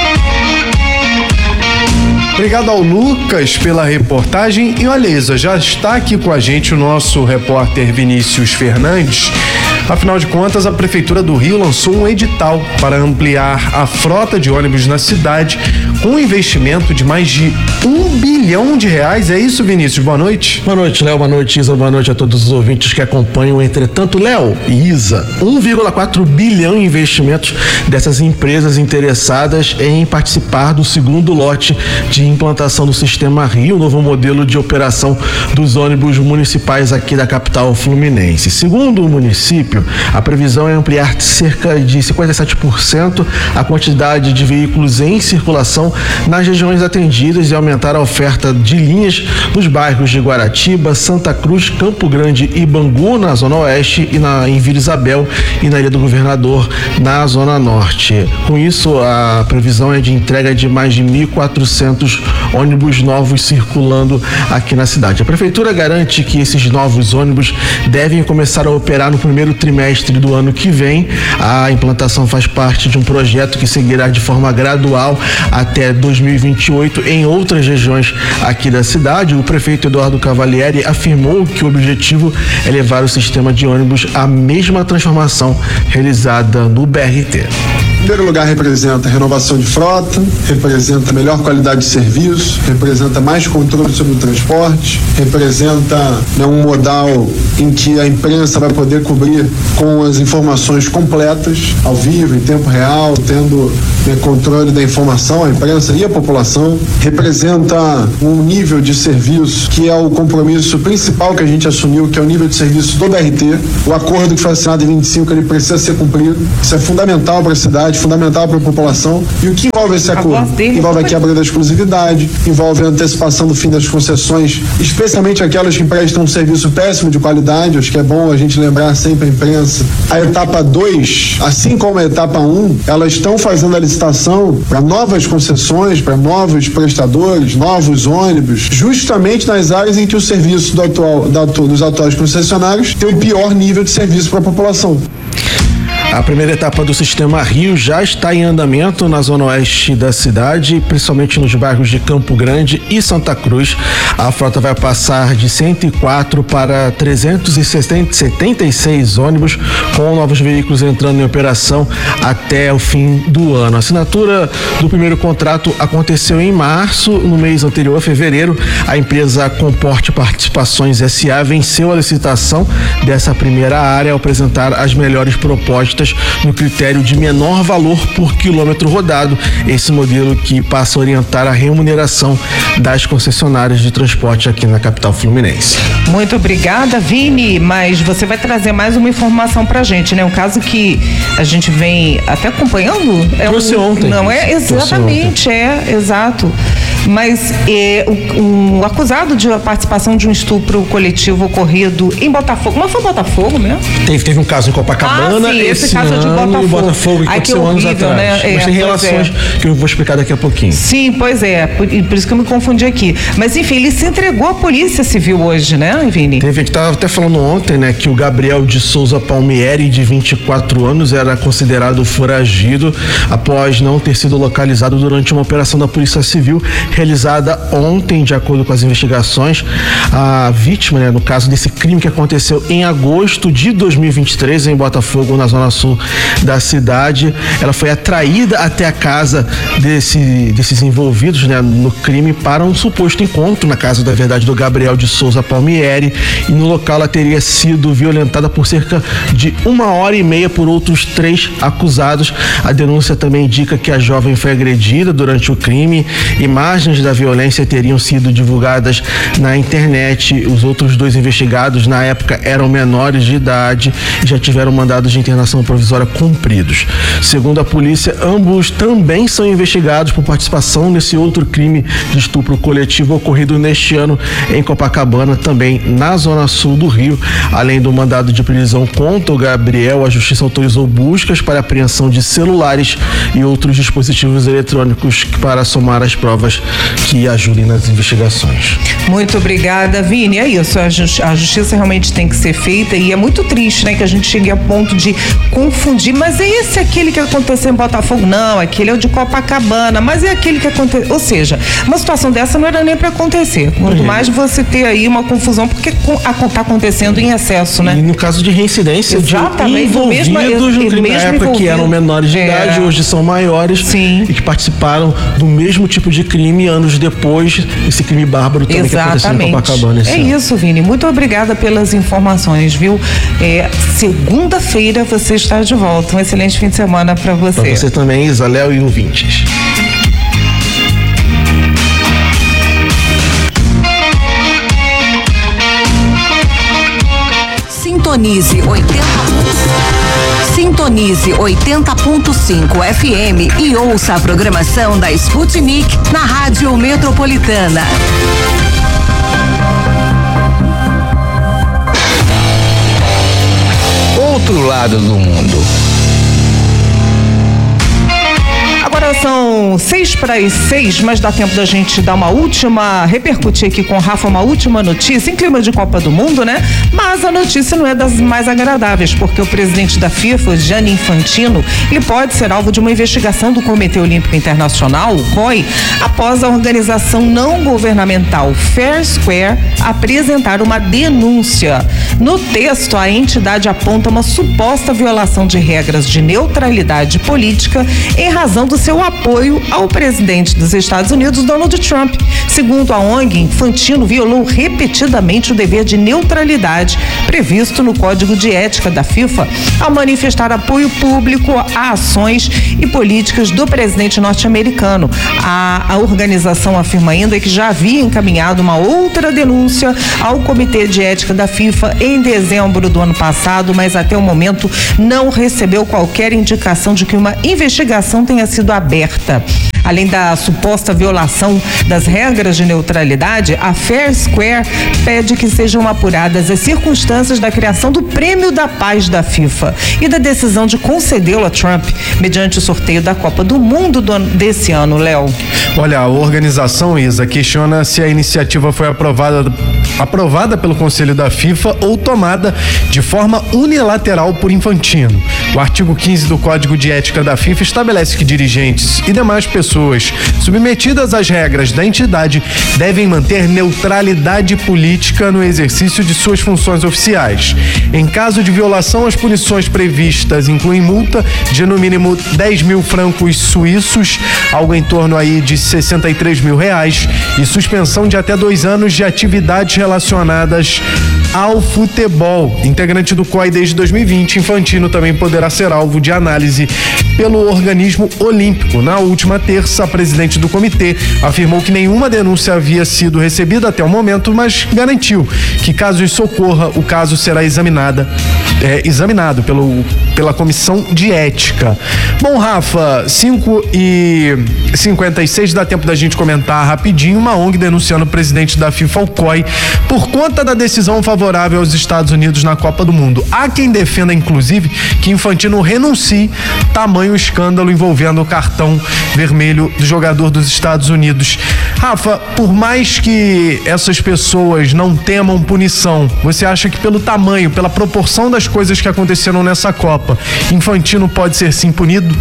Obrigado ao Lucas pela reportagem. E olha, Isa, já está aqui com a gente o nosso repórter Vinícius Fernandes Afinal de contas, a Prefeitura do Rio lançou um edital para ampliar a frota de ônibus na cidade com um investimento de mais de um bilhão de reais. É isso, Vinícius? Boa noite. Boa noite, Léo. Boa noite, Isa. Boa noite a todos os ouvintes que acompanham. Entretanto, Léo e Isa, um vírgula quatro bilhão em investimentos dessas empresas interessadas em participar do segundo lote de implantação do Sistema Rio, novo modelo de operação dos ônibus municipais aqui da capital fluminense. Segundo o município, a previsão é ampliar cerca de cinquenta e sete por cento a quantidade de veículos em circulação nas regiões atendidas e aumentar a oferta de linhas nos bairros de Guaratiba, Santa Cruz, Campo Grande e Bangu, na Zona Oeste, e na, em Vila Isabel e na Ilha do Governador, na Zona Norte. Com isso, a previsão é de entrega de mais de mil e quatrocentos ônibus novos circulando aqui na cidade. A Prefeitura garante que esses novos ônibus devem começar a operar no primeiro trimestre do ano que vem. A implantação faz parte de um projeto que seguirá de forma gradual até dois mil e vinte e oito em outras regiões aqui da cidade. O prefeito Eduardo Cavalieri afirmou que o objetivo é levar o sistema de ônibus à mesma transformação realizada no B R T. Em primeiro lugar, representa renovação de frota, representa melhor qualidade de serviço, representa mais controle sobre o transporte, representa, né, um modal em que a imprensa vai poder cobrir com as informações completas, ao vivo, em tempo real, tendo, né, controle da informação, a imprensa e a população. Representa um nível de serviço que é o compromisso principal que a gente assumiu, que é o nível de serviço do B R T. O acordo que foi assinado em vinte e cinco, ele precisa ser cumprido. Isso é fundamental para a cidade, fundamental para a população. E o que envolve esse acordo? Envolve a quebra da exclusividade, envolve a antecipação do fim das concessões, especialmente aquelas que prestam um serviço péssimo de qualidade. Acho que é bom a gente lembrar sempre a imprensa. A etapa dois, assim como a etapa um, elas estão fazendo a licitação para novas concessões, para novos prestadores, novos ônibus, justamente nas áreas em que o serviço do atual, da, dos atuais concessionários tem o pior nível de serviço para a população. A primeira etapa do Sistema Rio já está em andamento na zona oeste da cidade, principalmente nos bairros de Campo Grande e Santa Cruz. A frota vai passar de cento e quatro para trezentos e setenta e seis ônibus, com novos veículos entrando em operação até o fim do ano. A assinatura do primeiro contrato aconteceu em março. No mês anterior, a fevereiro, a empresa Comporte Participações S A venceu a licitação dessa primeira área ao apresentar as melhores propostas no critério de menor valor por quilômetro rodado, esse modelo que passa a orientar a remuneração das concessionárias de transporte aqui na capital fluminense. Muito obrigada, Vini, mas você vai trazer mais uma informação pra gente, né? Um caso que a gente vem até acompanhando. É Trouxe um, ontem. Não é? Exatamente, é, exato. Mas é, o, o acusado de participação de um estupro coletivo ocorrido em Botafogo, mas foi Botafogo mesmo? Teve, teve um caso em Copacabana, ah, sim, esse, esse caso ano, de Botafogo. e Botafogo, que Ai, aconteceu que horrível, anos atrás. Né? Mas é, tem relações é. que eu vou explicar daqui a pouquinho. Sim, pois é, por, por isso que eu me confundi aqui. Mas enfim, ele se entregou à Polícia Civil hoje, né, Vini? Teve, a gente estava até falando ontem, né, que o Gabriel de Souza Palmieri, de vinte e quatro anos, era considerado foragido após não ter sido localizado durante uma operação da Polícia Civil realizada ontem. De acordo com as investigações, a vítima, né, no caso desse crime que aconteceu em agosto de dois mil e vinte e três em Botafogo, na zona sul da cidade, ela foi atraída até a casa desse, desses envolvidos, né, no crime para um suposto encontro na casa da verdade do Gabriel de Souza Palmieri, e no local ela teria sido violentada por cerca de uma hora e meia por outros três acusados. A denúncia também indica que a jovem foi agredida durante o crime. Imagens da violência teriam sido divulgadas na internet. Os outros dois investigados na época eram menores de idade e já tiveram mandados de internação provisória cumpridos. Segundo a polícia, ambos também são investigados por participação nesse outro crime de estupro coletivo ocorrido neste ano em Copacabana, também na zona sul do Rio. Além do mandado de prisão contra o Gabriel, a justiça autorizou buscas para apreensão de celulares e outros dispositivos eletrônicos para somar as provas que ajudem nas investigações. Muito obrigada, Vini. É isso, a, justi- a justiça realmente tem que ser feita e é muito triste, né, que a gente chegue a ponto de confundir, mas é esse aquele que aconteceu em Botafogo? Não, aquele é o de Copacabana, mas é aquele que aconteceu, ou seja, uma situação dessa não era nem para acontecer, quanto mais você ter aí uma confusão, porque está acontecendo em excesso, né? E no caso de reincidência, exatamente, de envolvidos mesmo, no crime, mesmo na época envolvido. que eram menores de É. idade, hoje são maiores. Sim. E que participaram do mesmo tipo de crime anos depois, esse crime bárbaro também que aconteceu em Copacabana esse É ano. isso, Vini. Muito obrigada pelas informações, viu? É, segunda-feira você está de volta. Um excelente fim de semana para você. Pra você também, Isa, Léo e ouvintes. Sintonize oitenta. Sintonize oitenta ponto cinco F M e ouça a programação da Sputnik na Rádio Metropolitana. Outro lado do mundo. Agora são seis para as seis, mas dá tempo da gente dar uma última, repercutir aqui com o Rafa uma última notícia, em clima de Copa do Mundo, né? Mas a notícia não é das mais agradáveis, porque o presidente da FIFA, Gianni Infantino, ele pode ser alvo de uma investigação do Comitê Olímpico Internacional, o C O I, após a organização não governamental Fair Square apresentar uma denúncia. No texto, a entidade aponta uma suposta violação de regras de neutralidade política em razão do seu apoio ao presidente dos Estados Unidos, Donald Trump. Segundo a O N G, Infantino violou repetidamente o dever de neutralidade previsto no Código de Ética da FIFA ao manifestar apoio público a ações e políticas do presidente norte-americano. A, a organização afirma ainda que já havia encaminhado uma outra denúncia ao Comitê de Ética da FIFA em dezembro do ano passado, mas até o momento não recebeu qualquer indicação de que uma investigação tenha sido aberta. Além da suposta violação das regras de neutralidade, a Fair Square pede que sejam apuradas as circunstâncias da criação do Prêmio da Paz da FIFA e da decisão de concedê-lo a Trump, mediante o sorteio da Copa do Mundo do ano, desse ano, Léo. Olha, a organização, Isa, questiona se a iniciativa foi aprovada, aprovada pelo Conselho da FIFA ou tomada de forma unilateral por Infantino. O artigo quinze do Código de Ética da FIFA estabelece que dirigentes e demais pessoas submetidas às regras da entidade devem manter neutralidade política no exercício de suas funções oficiais. Em caso de violação, as punições previstas incluem multa de no mínimo dez mil francos suíços, algo em torno aí de sessenta e três mil reais, e suspensão de até dois anos de atividades relacionadas ao futebol. Integrante do C O I desde dois mil e vinte, Infantino também poderá ser alvo de análise pelo organismo olímpico. Na última terça, a presidente do comitê afirmou que nenhuma denúncia havia sido recebida até o momento, mas garantiu que, caso isso ocorra, o caso será examinada, é, examinado pelo, pela comissão de ética. Bom, Rafa, cinco e cinquenta e seis, dá tempo da gente comentar rapidinho uma O N G denunciando o presidente da FIFA, o C O I, por conta da decisão favorável aos Estados Unidos na Copa do Mundo. Há quem defenda, inclusive, que Infantino renuncie, tamanho escândalo envolvendo o cartão vermelho do jogador dos Estados Unidos. Rafa, por mais que essas pessoas não temam punição, você acha que pelo tamanho, pela proporção das coisas que aconteceram nessa Copa, Infantino pode ser sim punido?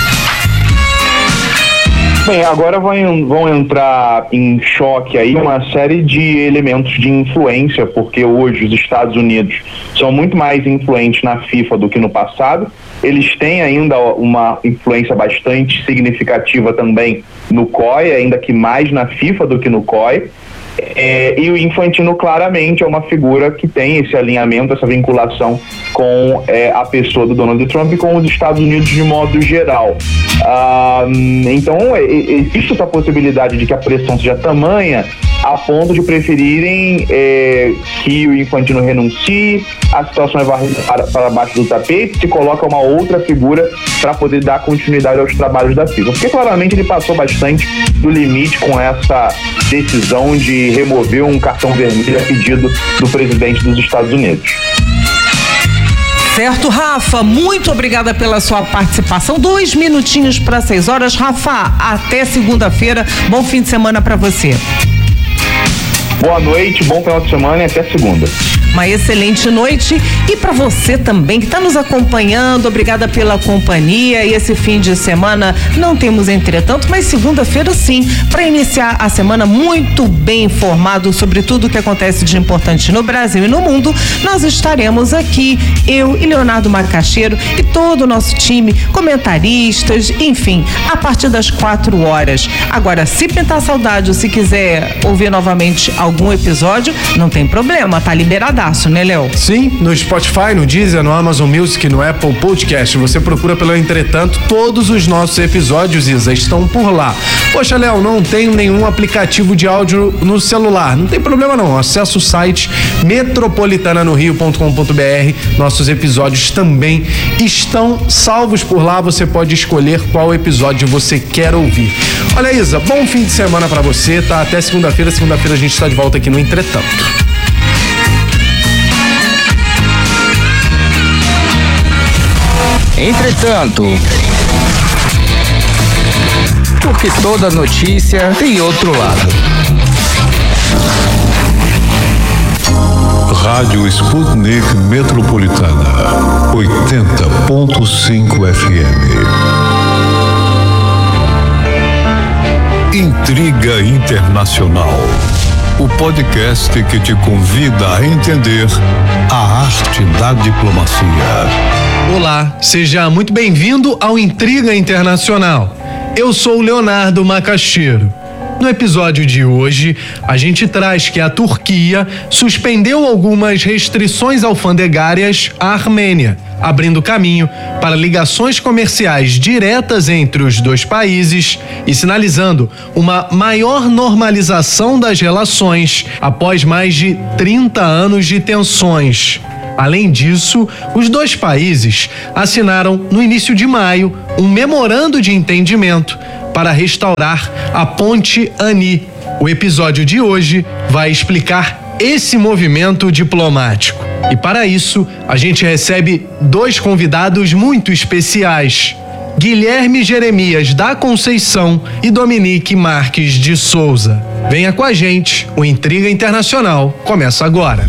Bem, agora vão, vão entrar em choque aí uma série de elementos de influência, porque hoje os Estados Unidos são muito mais influentes na FIFA do que no passado. Eles têm ainda uma influência bastante significativa também no C O I, ainda que mais na FIFA do que no C O I. É, e o Infantino claramente é uma figura que tem esse alinhamento, essa vinculação com é, a pessoa do Donald Trump e com os Estados Unidos de modo geral. Ah, então, é, existe essa possibilidade de que a pressão seja tamanha a ponto de preferirem é, que o Infantino renuncie, a situação é varrida para, para baixo do tapete, se coloca uma outra figura para poder dar continuidade aos trabalhos da FIFA. Porque claramente ele passou bastante do limite com essa decisão de remover um cartão vermelho a pedido do presidente dos Estados Unidos. Certo, Rafa, muito obrigada pela sua participação. Dois minutinhos para seis horas. Rafa, até segunda-feira. Bom fim de semana para você. Boa noite, bom final de semana e até segunda. Uma excelente noite e para você também que está nos acompanhando, obrigada pela companhia. E esse fim de semana não temos entretanto, mas segunda-feira sim, para iniciar a semana muito bem informado sobre tudo o que acontece de importante no Brasil e no mundo, nós estaremos aqui, eu e Leonardo Macaxeiro e todo o nosso time, comentaristas, enfim, a partir das quatro horas. Agora, se pintar saudade ou se quiser ouvir novamente algum episódio, não tem problema, tá liberada. Né, Léo? Sim, no Spotify, no Deezer, no Amazon Music, no Apple Podcast. Você procura pelo Entretanto, todos os nossos episódios, Isa, estão por lá. Poxa, Léo, não tenho nenhum aplicativo de áudio no celular. Não tem problema não, acessa o site metropolitana no rio ponto com ponto b r. Nossos episódios também estão salvos por lá. Você pode escolher qual episódio você quer ouvir. Olha, Isa, bom fim de semana pra você, tá? Até segunda-feira. Segunda-feira a gente está de volta aqui no Entretanto. Entretanto, porque toda notícia tem outro lado. Rádio Sputnik Metropolitana, oitenta ponto cinco F M. Intriga Internacional. O podcast que te convida a entender a arte da diplomacia. Olá, seja muito bem-vindo ao Intriga Internacional. Eu sou o Leonardo Macaxeiro. No episódio de hoje, a gente traz que a Turquia suspendeu algumas restrições alfandegárias à Armênia, abrindo caminho para ligações comerciais diretas entre os dois países e sinalizando uma maior normalização das relações após mais de trinta anos de tensões. Além disso, os dois países assinaram no início de maio um memorando de entendimento para restaurar a Ponte Ani. O episódio de hoje vai explicar esse movimento diplomático. E para isso, a gente recebe dois convidados muito especiais: Guilherme Jeremias da Conceição e Dominique Marques de Souza. Venha com a gente, o Intriga Internacional começa agora.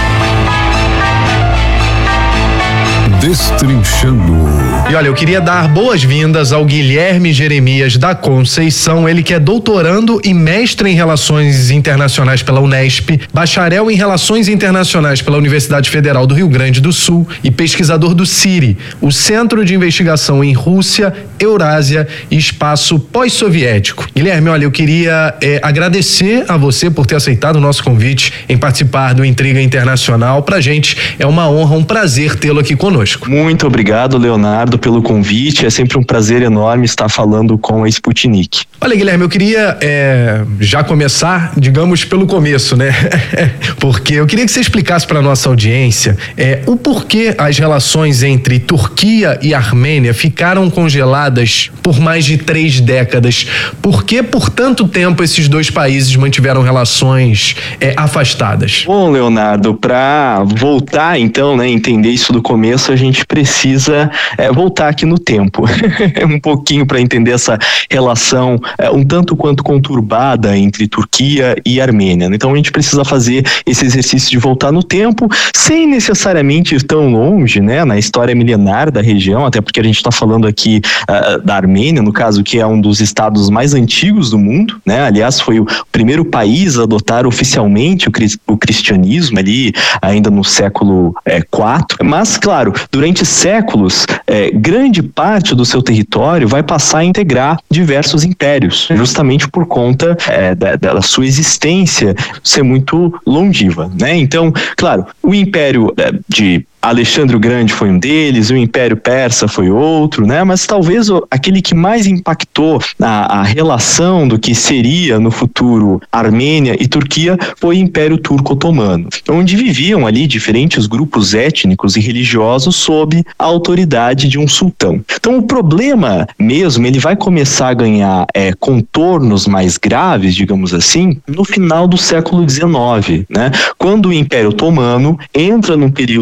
Destrinchando. E olha, eu queria dar boas-vindas ao Guilherme Jeremias da Conceição, ele que é doutorando e mestre em Relações Internacionais pela Unesp, bacharel em Relações Internacionais pela Universidade Federal do Rio Grande do Sul e pesquisador do CIRI, o Centro de Investigação em Rússia, Eurásia e Espaço Pós-Soviético. Guilherme, olha, eu queria é, agradecer a você por ter aceitado o nosso convite em participar do Intriga Internacional. Pra gente é uma honra, um prazer tê-lo aqui conosco. Muito obrigado, Leonardo, pelo convite. É sempre um prazer enorme estar falando com a Sputnik. Olha, Guilherme, eu queria é, já começar, digamos, pelo começo, né? Porque eu queria que você explicasse para nossa audiência é, o porquê as relações entre Turquia e Armênia ficaram congeladas por mais de três décadas. Por que por tanto tempo esses dois países mantiveram relações é, afastadas? Bom, Leonardo, para voltar então, né, entender isso do começo, a gente precisa é, voltar aqui no tempo um pouquinho para entender essa relação é, um tanto quanto conturbada entre Turquia e Armênia. Então a gente precisa fazer esse exercício de voltar no tempo sem necessariamente ir tão longe, né, na história milenar da região, até porque a gente está falando aqui uh, da Armênia, no caso, que é um dos estados mais antigos do mundo, né? Aliás, foi o primeiro país a adotar oficialmente o, cri- o cristianismo ali ainda no século quatro, é, mas claro, durante séculos, é, grande parte do seu território vai passar a integrar diversos impérios, justamente por conta é, da, da sua existência ser muito longeva, né? Então, claro, o império é, de Alexandre o Grande foi um deles, o Império Persa foi outro, né? Mas talvez o, aquele que mais impactou a, a relação do que seria no futuro Armênia e Turquia foi o Império Turco-Otomano, onde viviam ali diferentes grupos étnicos e religiosos sob a autoridade de um sultão. Então o problema mesmo, ele vai começar a ganhar é, contornos mais graves, digamos assim, no final do século dezenove, né? Quando o Império Otomano entra num período de forte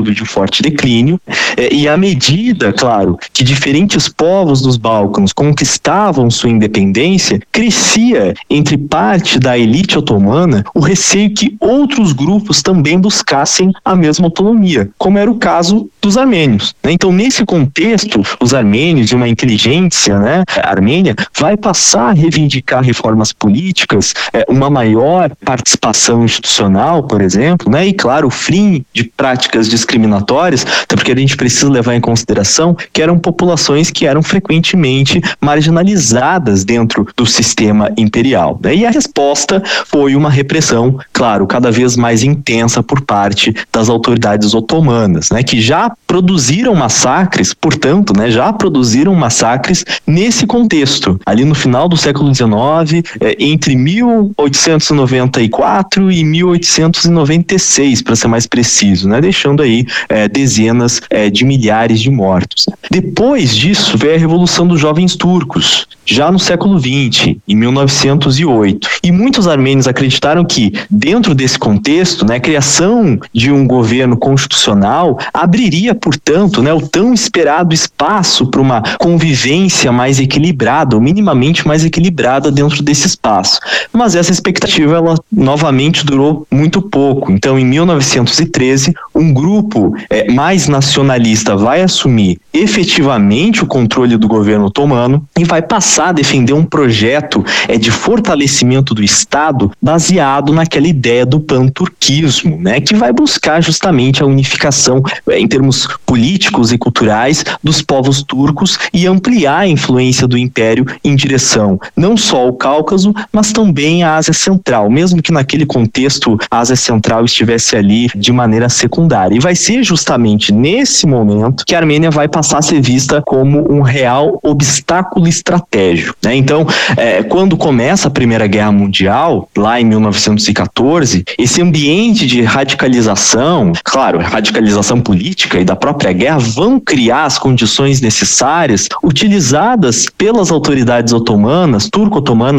forte declínio, eh, e à medida, claro, que diferentes povos dos Balcãs conquistavam sua independência, crescia entre parte da elite otomana o receio que outros grupos também buscassem a mesma autonomia, como era o caso dos armênios, né? Então, nesse contexto, os armênios, de uma inteligência, né, armênia, vai passar a reivindicar reformas políticas, eh, uma maior participação institucional, por exemplo, né, e claro, o fim de práticas discriminatórias, até porque a gente precisa levar em consideração que eram populações que eram frequentemente marginalizadas dentro do sistema imperial, né? E a resposta foi uma repressão, claro, cada vez mais intensa por parte das autoridades otomanas, né, que já produziram massacres, portanto, né, já produziram massacres nesse contexto, ali no final do século dezenove, eh, entre mil oitocentos e noventa e quatro e mil oitocentos e noventa e seis, para ser mais preciso, né, deixando aí eh, dezenas eh, de milhares de mortos. Depois disso veio a Revolução dos Jovens Turcos, já no século vinte, em mil novecentos e oito. E muitos armênios acreditaram que, dentro desse contexto, né, a criação de um governo constitucional abriria, portanto, né, o tão esperado espaço para uma convivência mais equilibrada, ou minimamente mais equilibrada dentro desse espaço. Mas essa expectativa, ela novamente durou muito pouco. Então, em mil novecentos e treze, um grupo eh, mais nacionalista vai assumir efetivamente o controle do governo otomano e vai passar a defender um projeto é, de fortalecimento do Estado baseado naquela ideia do panturquismo, né, que vai buscar justamente a unificação é, em termos políticos e culturais dos povos turcos e ampliar a influência do Império em direção não só ao Cáucaso, mas também à Ásia Central, mesmo que naquele contexto a Ásia Central estivesse ali de maneira secundária. E vai ser justamente nesse momento que a Armênia vai passar a ser vista como um real obstáculo estratégico. Né? Então, é, quando começa a Primeira Guerra Mundial, lá em mil novecentos e quatorze, esse ambiente de radicalização, claro, radicalização política e da própria guerra, vão criar as condições necessárias utilizadas pelas autoridades otomanas, turco-otomanas,